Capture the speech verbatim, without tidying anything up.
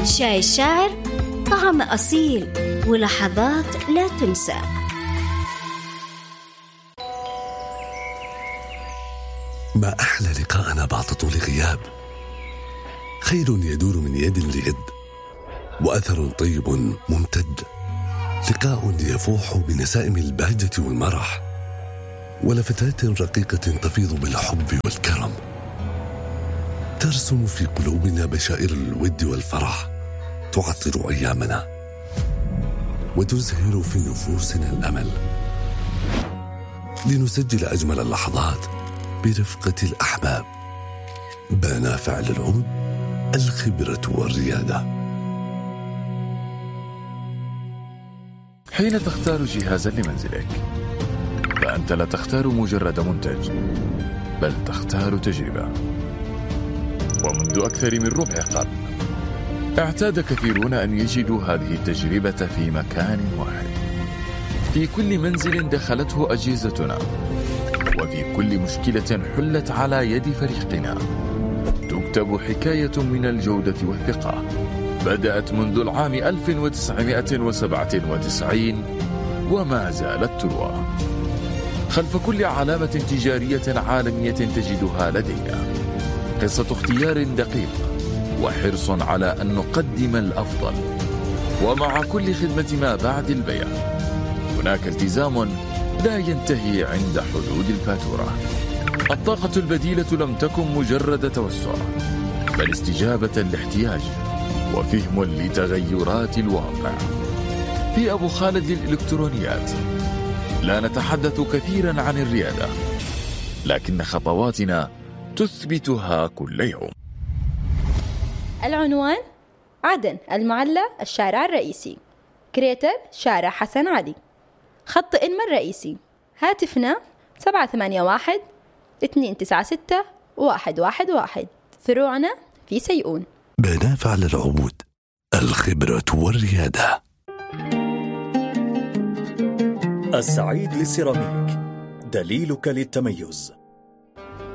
شاي الشاعر، طعم أصيل ولحظات لا تنسى. ما أحلى لقاءنا بعد طول غياب، خير يدور من يد ليد، وأثر طيب ممتد، لقاء يفوح بنسائم البهجة والمرح، ولفتات رقيقة تفيض بالحب والكرم، ترسم في قلوبنا بشائر الود والفرح، تعطر أيامنا وتزهر في نفوسنا الأمل، لنسجل أجمل اللحظات برفقة الأحباب. بان فعل العود، الخبرة والريادة. حين تختار جهازا لمنزلك، فأنت لا تختار مجرد منتج، بل تختار تجربة. ومنذ أكثر من ربع قرن اعتاد كثيرون أن يجدوا هذه التجربة في مكان واحد، في كل منزل دخلته أجهزتنا، وفي كل مشكلة حلت على يد فريقنا تكتب حكاية من الجودة والثقة بدأت منذ العام ألف وتسعمائة وسبعة وتسعين وما زالت تروى. خلف كل علامة تجارية عالمية تجدها لدينا قصة اختيار دقيق وحرص على أن نقدم الأفضل، ومع كل خدمة ما بعد البيع هناك التزام لا ينتهي عند حدود الفاتورة. الطاقة البديلة لم تكن مجرد توسع، بل استجابة لاحتياج وفهم لتغيرات الواقع. في أبو خالد للإلكترونيات لا نتحدث كثيرا عن الريادة، لكن خطواتنا تثبتها كل يوم. العنوان: عدن المعلى الشارع الرئيسي. كريتر: شارع حسن علي. خط إنما الرئيسي. هاتفنا سبعة ثمانية واحد اثنين تسعة ستة واحد واحد واحد. فروعنا في سيئون. بان فعل العود، الخبرة والريادة. السعيد للسيراميك، دليلك للتميز.